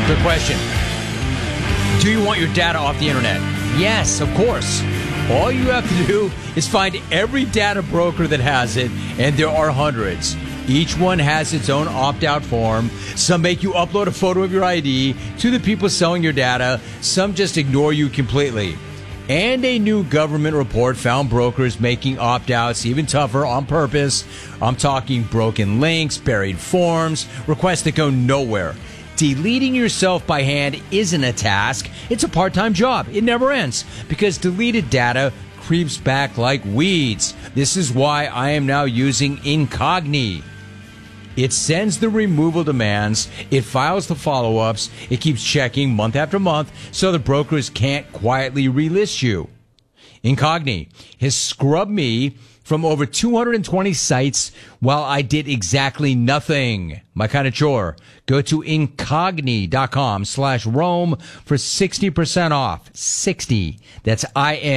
Good question. Do you want your data off the internet? Yes, of course. All you have to do is find every data broker that has it, and there are hundreds. Each one has its own opt-out form. Some make you upload a photo of your ID to the people selling your data. Some just ignore you completely. And a new government report found brokers making opt-outs even tougher on purpose. I'm talking broken links, buried forms, requests that go nowhere. Deleting yourself by hand isn't a task. It's a part-time job. It never ends because deleted data creeps back like weeds. This is why I am now using Incogni. It sends the removal demands. It files the follow-ups. It keeps checking month after month so the brokers can't quietly relist you. Incogni has scrubbed me from over 220 sites while I did exactly nothing. My kind of chore. Go to incogni.com/Rome for 60% off. 60. That's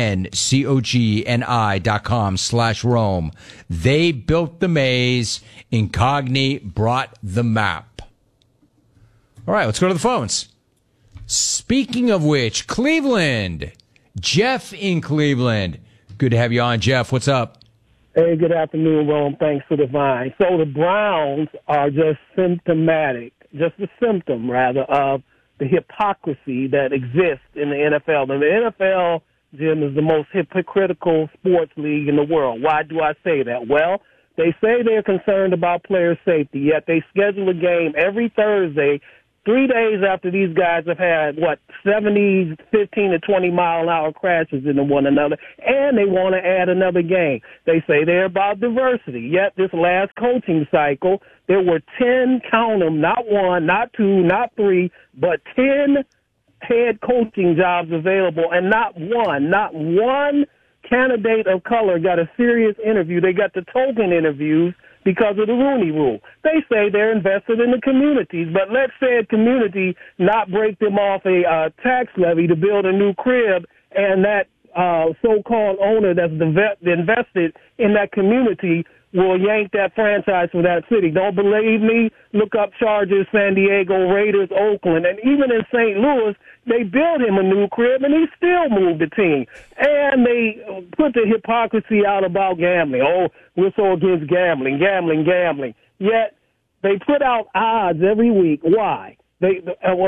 INCOGNI.com/Rome. They built the maze. Incogni brought the map. All right, let's go to the phones. Speaking of which, Cleveland. Jeff in Cleveland. Good to have you on, Jeff. What's up? Hey, good afternoon, Rome. Thanks for the vine. So the Browns are just symptomatic, just a symptom, rather, of the hypocrisy that exists in the NFL. And the NFL, Jim, is the most hypocritical sports league in the world. Why do I say that? Well, they say they're concerned about player safety, yet they schedule a game every Thursday, 3 days after these guys have had, 70, 15 to 20-mile-an-hour crashes into one another, and they want to add another game. They say they're about diversity, yet this last coaching cycle, there were 10, count them, not one, not two, not three, but 10 head coaching jobs available, and not one candidate of color got a serious interview. They got the token interviews because of the Rooney Rule. They say they're invested in the communities, but let said community not break them off a tax levy to build a new crib, and that so-called owner that's invested in that community will yank that franchise from that city. Don't believe me? Look up Chargers, San Diego, Raiders, Oakland, and even in St. Louis, they built him a new crib, and he still moved the team. And they put the hypocrisy out about gambling. Oh, we're so against gambling. Yet they put out odds every week. Why? They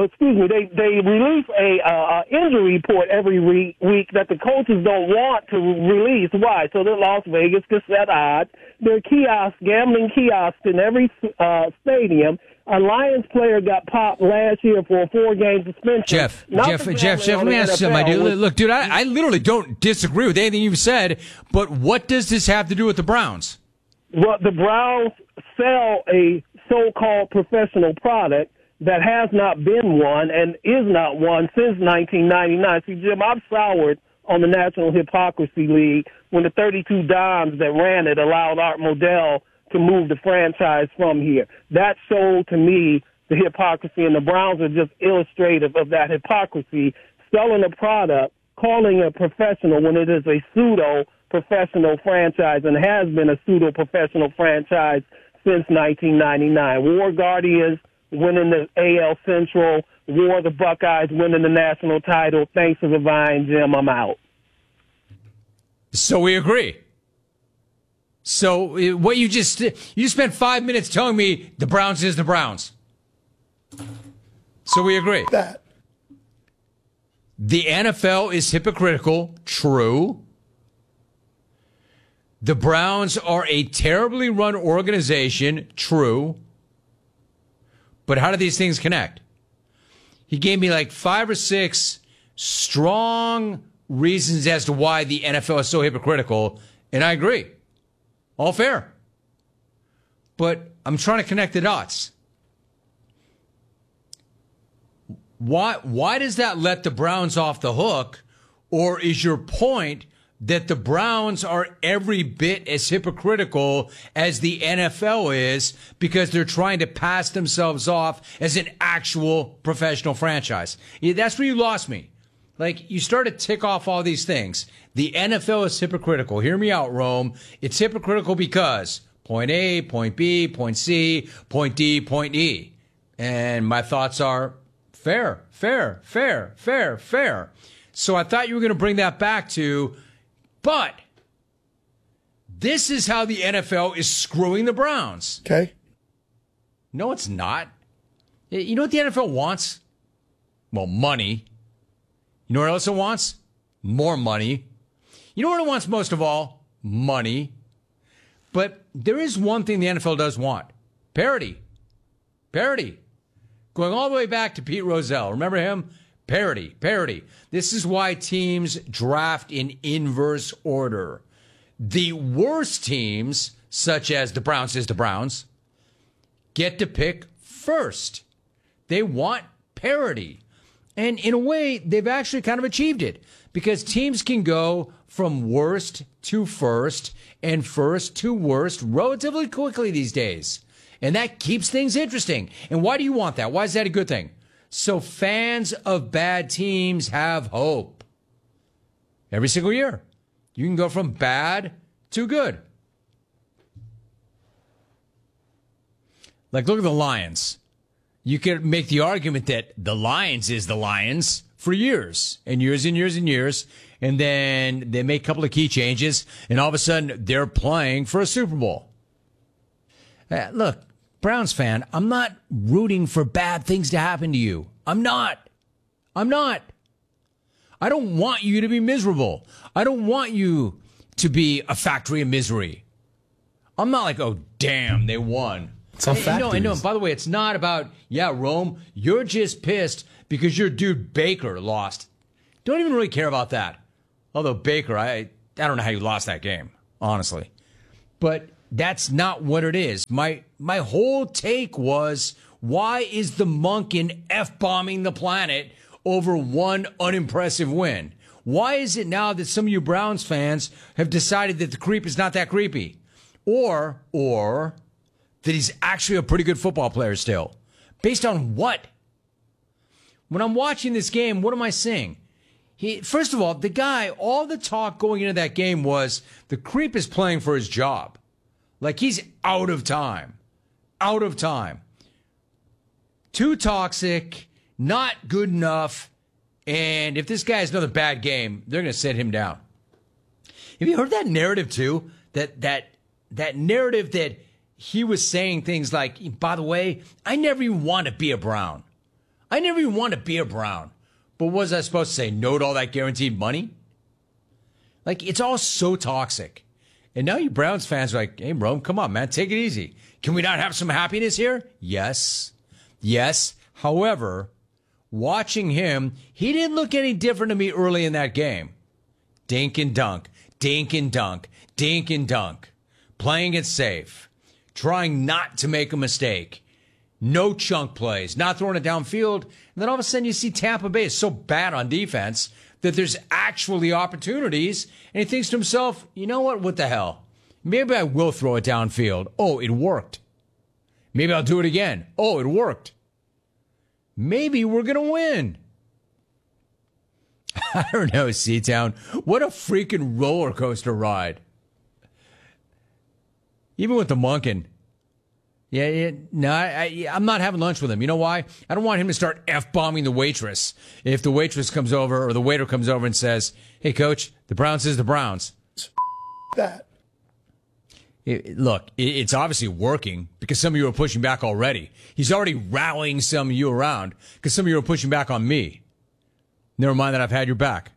release a injury report every week that the coaches don't want to release. Why? So that Las Vegas can set odds. There are gambling kiosks in every stadium. A Lions player got popped last year for a 4-game suspension. Jeff, let me ask you something, my dude. Look, dude, I literally don't disagree with anything you've said, but what does this have to do with the Browns? Well, the Browns sell a so-called professional product that has not been one and is not one since 1999. See, Jim, I've soured on the National Hypocrisy League when the 32 Dimes that ran it allowed Art Modell to move the franchise from here. That showed to me the hypocrisy, and the Browns are just illustrative of that hypocrisy, selling a product, calling it professional when it is a pseudo-professional franchise and has been a pseudo-professional franchise since 1999. War Guardians winning the AL Central, the Buckeyes winning the national title. Thanks for the vine, Jim. I'm out. So we agree. So what you spent 5 minutes telling me the Browns is the Browns. So we agree. That. The NFL is hypocritical. True. The Browns are a terribly run organization. True. But how do these things connect? He gave me like 5 or 6 strong reasons as to why the NFL is so hypocritical, and I agree. All fair. But I'm trying to connect the dots. Why does that let the Browns off the hook? Or is your point that the Browns are every bit as hypocritical as the NFL is because they're trying to pass themselves off as an actual professional franchise? That's where you lost me. Like, you start to tick off all these things. The NFL is hypocritical. Hear me out, Rome. It's hypocritical because point A, point B, point C, point D, point E. And my thoughts are Fair. So I thought you were going to bring that back to, but this is how the NFL is screwing the Browns. Okay. No, it's not. You know what the NFL wants? Well, money. You know what else it wants? More money. You know what it wants most of all? Money. But there is one thing the NFL does want. Parity. Going all the way back to Pete Rozelle. Remember him? Parity. This is why teams draft in inverse order. The worst teams, such as the Browns, get to pick first. They want parity. And in a way, they've actually kind of achieved it because teams can go from worst to first and first to worst relatively quickly these days. And that keeps things interesting. And why do you want that? Why is that a good thing? So fans of bad teams have hope. Every single year, you can go from bad to good. Like, look at the Lions. You could make the argument that the Lions is the Lions for years and years and years and years. And then they make a couple of key changes, and all of a sudden they're playing for a Super Bowl. Look, Browns fan, I'm not rooting for bad things to happen to you. I'm not. I don't want you to be miserable. I don't want you to be a factory of misery. I'm not like, oh, damn, they won. It's all factories. I know. And by the way, it's not about, Rome, you're just pissed because your dude Baker lost. Don't even really care about that. Although Baker, I don't know how you lost that game, honestly. But that's not what it is. My whole take was, why is the Monken F-bombing the planet over one unimpressive win? Why is it now that some of you Browns fans have decided that the creep is not that creepy? Or that he's actually a pretty good football player still? Based on what? When I'm watching this game, what am I seeing? First of all, the guy, all the talk going into that game was the creep is playing for his job. Like he's out of time. Too toxic, not good enough. And if this guy has another bad game, they're going to sit him down. Have you heard that narrative too? That narrative that he was saying things like, by the way, I never even want to be a Brown. But what was I supposed to say? No to all that guaranteed money? Like, it's all so toxic. And now you Browns fans are like, hey, Rome, come on, man, take it easy. Can we not have some happiness here? Yes. However, watching him, he didn't look any different to me early in that game. Dink and dunk. Playing it safe. Trying not to make a mistake. No chunk plays. Not throwing it downfield. And then all of a sudden you see Tampa Bay is so bad on defense that there's actually opportunities. And he thinks to himself, you know what the hell? Maybe I will throw it downfield. Oh, it worked. Maybe I'll do it again. Oh, it worked. Maybe we're going to win. I don't know, Seatown. What a freaking roller coaster ride. Even with the Monken. I'm not having lunch with him. You know why? I don't want him to start F-bombing the waitress. If the waitress comes over or the waiter comes over and says, hey, coach, the Browns is the Browns. That. Look, it's obviously working because some of you are pushing back already. He's already rallying some of you around because some of you are pushing back on me. Never mind that I've had your back.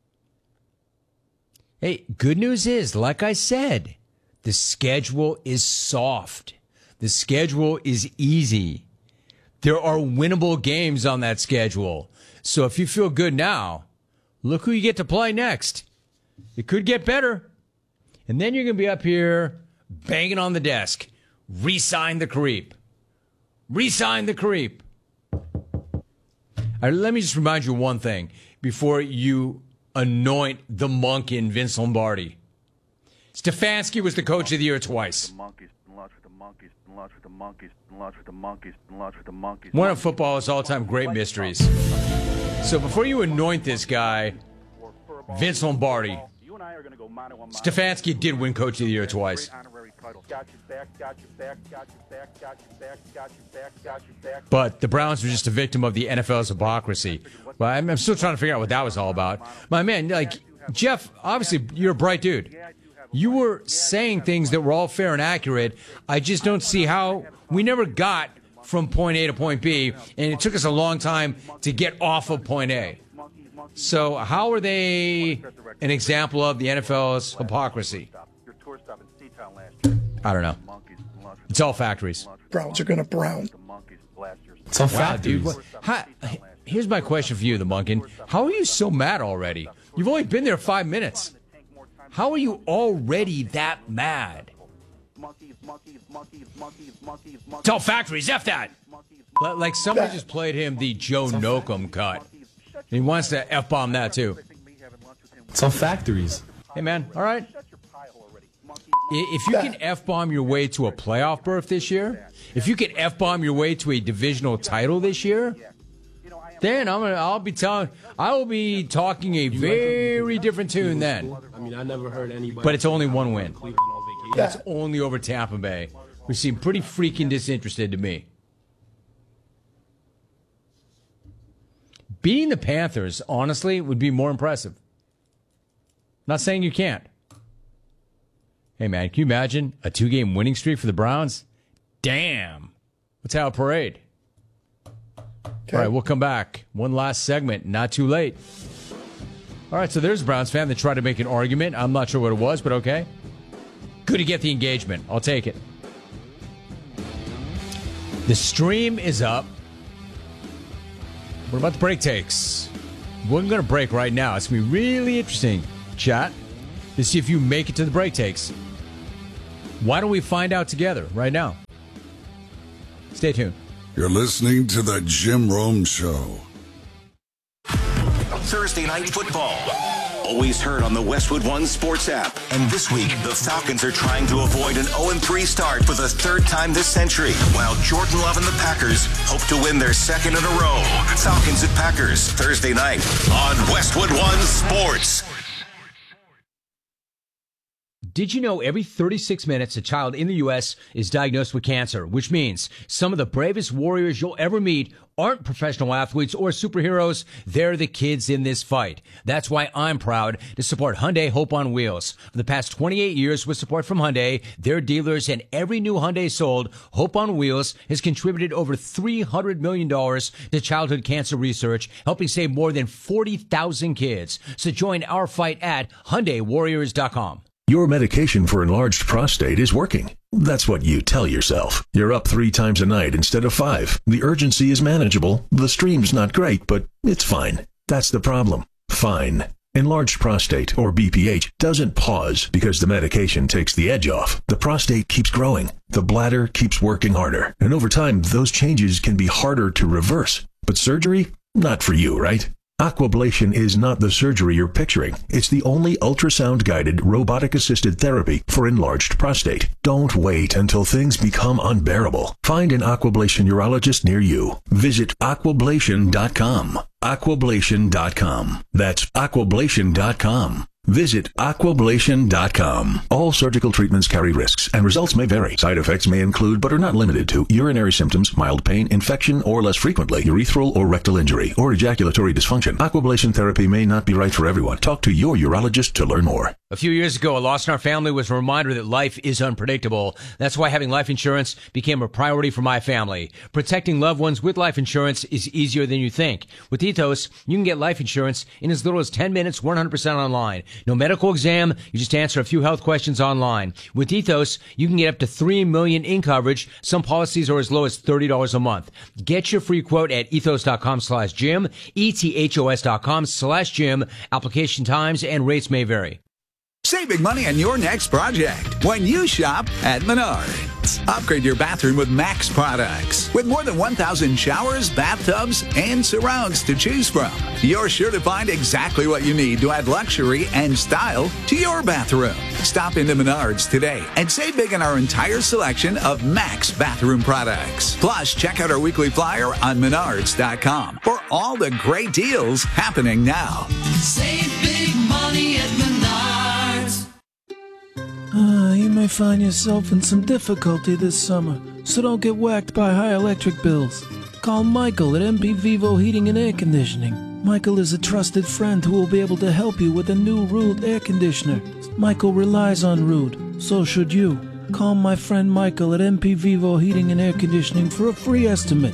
Hey, good news is, like I said, the schedule is soft. The schedule is easy. There are winnable games on that schedule. So if you feel good now, look who you get to play next. It could get better. And then you're going to be up here banging on the desk. Re-sign the creep. Re-sign the creep. All right, let me just remind you one thing before you anoint the Monken Vince Lombardi. Stefanski was the coach of the year twice. One of football's all-time great mysteries. So before you anoint this guy, Vince Lombardi, Stefanski did win coach of the year twice. But the Browns were just a victim of the NFL's hypocrisy. Well, I'm still trying to figure out what that was all about. My man, like, Jeff, obviously you're a bright dude. You were saying things that were all fair and accurate. I just don't see how we never got from point A to point B, and it took us a long time to get off of point A. So how are they an example of the NFL's hypocrisy? I don't know. It's all factories. Browns are going to brown. It's all Wow, factories. dude. Here's my question for you, the Munkin. How are you so mad already? You've only been there 5 minutes. How are you already that mad? It's all factories. F that. Like somebody just played him the Joe Nokum cut. And he wants to F-bomb that too. It's all factories. Hey, man. All right. If you can F-bomb your way to a playoff berth this year, if you can F-bomb your way to a divisional title this year, then I will be talking a very different tune then. I mean, I never heard anybody. But it's only one win. Cleveland on vacation. That's only over Tampa Bay, who seem pretty freaking disinterested to me. Beating the Panthers, honestly, would be more impressive. Not saying you can't. Hey, man, can you imagine a 2-game winning streak for the Browns? Damn. Let's have a parade. Okay. All right, we'll come back. One last segment, not too late. All right, so there's a Browns fan that tried to make an argument. I'm not sure what it was, but okay. Good to get the engagement. I'll take it. The stream is up. What about the break takes? We're going to break right now. It's going to be really interesting, chat, to see if you make it to the break takes. Why don't we find out together right now? Stay tuned. You're listening to the Jim Rome Show. Thursday Night Football. Always heard on the Westwood One Sports app. And this week, the Falcons are trying to avoid an 0-3 start for the third time this century, while Jordan Love and the Packers hope to win their second in a row. Falcons at Packers, Thursday night on Westwood One Sports. Did you know every 36 minutes a child in the U.S. is diagnosed with cancer, which means some of the bravest warriors you'll ever meet aren't professional athletes or superheroes. They're the kids in this fight. That's why I'm proud to support Hyundai Hope on Wheels. For the past 28 years with support from Hyundai, their dealers, and every new Hyundai sold, Hope on Wheels has contributed over $300 million to childhood cancer research, helping save more than 40,000 kids. So join our fight at HyundaiWarriors.com. Your medication for enlarged prostate is working. That's what you tell yourself. You're up 3 times a night instead of 5. The urgency is manageable. The stream's not great, but it's fine. That's the problem. Fine. Enlarged prostate, or BPH, doesn't pause because the medication takes the edge off. The prostate keeps growing. The bladder keeps working harder. And over time, those changes can be harder to reverse. But surgery? Not for you, right? Aquablation is not the surgery you're picturing. It's the only ultrasound-guided, robotic-assisted therapy for enlarged prostate. Don't wait until things become unbearable. Find an Aquablation urologist near you. Visit aquablation.com. Aquablation.com. That's aquablation.com. Visit aquablation.com. All surgical treatments carry risks, and results may vary. Side effects may include, but are not limited to, urinary symptoms, mild pain, infection, or less frequently, urethral or rectal injury, or ejaculatory dysfunction. Aquablation therapy may not be right for everyone. Talk to your urologist to learn more. A few years ago, a loss in our family was a reminder that life is unpredictable. That's why having life insurance became a priority for my family. Protecting loved ones with life insurance is easier than you think. With Ethos, you can get life insurance in as little as 10 minutes, 100% online. No medical exam, you just answer a few health questions online. With Ethos, you can get up to $3 million in coverage. Some policies are as low as $30 a month. Get your free quote at ethos.com/Jim, ethos.com/Jim. Application times and rates may vary. Saving money on your next project when you shop at Menards. Upgrade your bathroom with Max products. With more than 1,000 showers, bathtubs, and surrounds to choose from, you're sure to find exactly what you need to add luxury and style to your bathroom. Stop into Menards today and save big on our entire selection of Max bathroom products. Plus, check out our weekly flyer on Menards.com for all the great deals happening now. Save big money at Menards. You may find yourself in some difficulty this summer, so don't get whacked by high electric bills. Call Michael at MP Vivo Heating and Air Conditioning. Michael is a trusted friend who will be able to help you with a new Rude air conditioner. Michael relies on Rude, so should you. Call my friend Michael at MP Vivo Heating and Air Conditioning for a free estimate,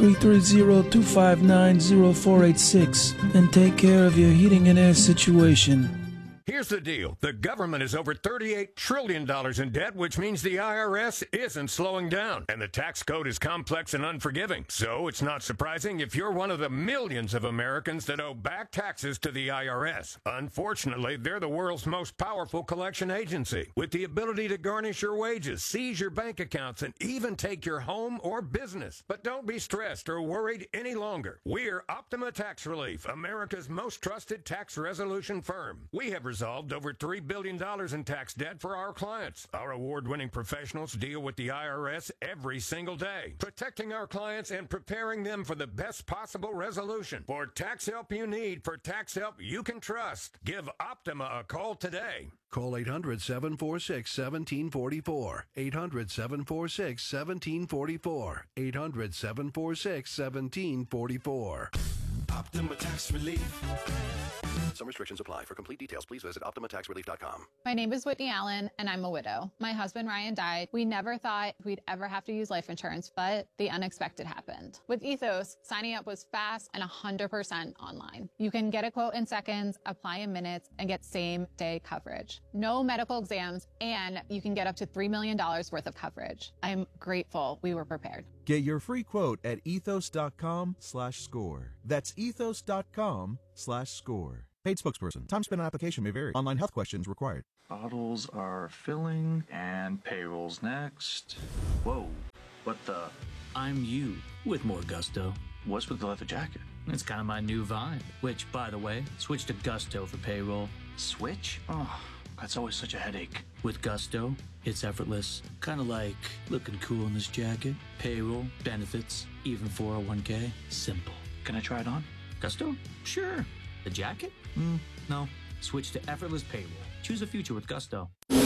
330-259-0486, and take care of your heating and air situation. Here's the deal. The government is over $38 trillion in debt, which means the IRS isn't slowing down. And the tax code is complex and unforgiving. So it's not surprising if you're one of the millions of Americans that owe back taxes to the IRS. Unfortunately, they're the world's most powerful collection agency, with the ability to garnish your wages, seize your bank accounts, and even take your home or business. But don't be stressed or worried any longer. We're Optima Tax Relief, America's most trusted tax resolution firm. We have resolved over $3 billion in tax debt for our clients. Our award-winning professionals deal with the IRS every single day, protecting our clients and preparing them for the best possible resolution. For tax help you need, for tax help you can trust, give Optima a call today. Call 800-746-1744. 800-746-1744. 800-746-1744. Optima Tax Relief. Some restrictions apply. For complete details, please visit OptimaTaxRelief.com. My name is Whitney Allen, and I'm a widow. My husband, Ryan, died. We never thought we'd ever have to use life insurance, but the unexpected happened. With Ethos, signing up was fast and 100% online. You can get a quote in seconds, apply in minutes, and get same-day coverage. No medical exams, and you can get up to $3 million worth of coverage. I'm grateful we were prepared. Get your free quote at ethos.com/score. That's ethos.com/score. Paid spokesperson. Time spent on application may vary. Online health questions required. Bottles are filling and payrolls next. Whoa, what the? I'm you with more gusto. What's with the leather jacket? It's kind of my new vibe, which, by the way, switch to Gusto for payroll. Switch? Oh, that's always such a headache. With Gusto, it's effortless. Kind of like looking cool in this jacket. Payroll, benefits, even 401k. Simple. Can I try it on? Gusto? Sure. The jacket? No. Switch to effortless payroll. Choose a future with Gusto.